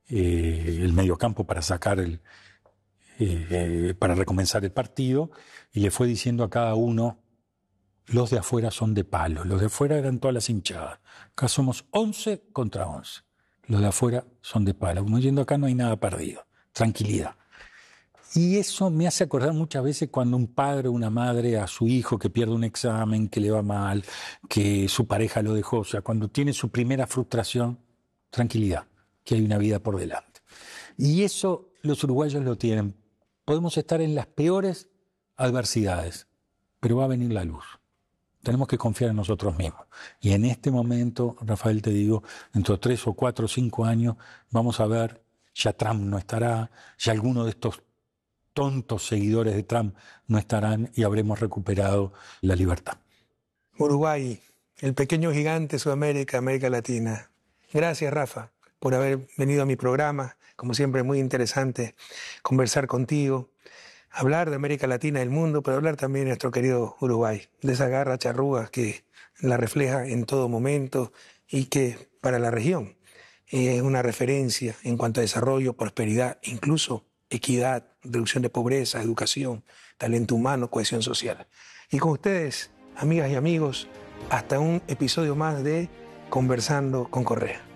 el mediocampo para para recomenzar el partido, y le fue diciendo a cada uno: los de afuera son de palo. Los de afuera eran todas las hinchadas. Acá somos 11 contra 11. Los de afuera son de palo. Como diciendo, acá no hay nada perdido. Tranquilidad. Y eso me hace acordar muchas veces cuando un padre o una madre a su hijo que pierde un examen, que le va mal, que su pareja lo dejó, o sea, cuando tiene su primera frustración, tranquilidad, que hay una vida por delante. Y eso los uruguayos lo tienen. Podemos estar en las peores adversidades, pero va a venir la luz. Tenemos que confiar en nosotros mismos. Y en este momento, Rafael, te digo, dentro de 3 o 4 o 5 años, vamos a ver, ya Trump no estará, ya alguno de estos tontos seguidores de Trump no estarán, y habremos recuperado la libertad. Uruguay, el pequeño gigante de Sudamérica, América Latina. Gracias, Rafa, por haber venido a mi programa. Como siempre, muy interesante conversar contigo, hablar de América Latina, del mundo, pero hablar también de nuestro querido Uruguay, de esa garra charrúa que la refleja en todo momento y que para la región es una referencia en cuanto a desarrollo, prosperidad, incluso equidad, reducción de pobreza, educación, talento humano, cohesión social. Y con ustedes, amigas y amigos, hasta un episodio más de Conversando con Correa.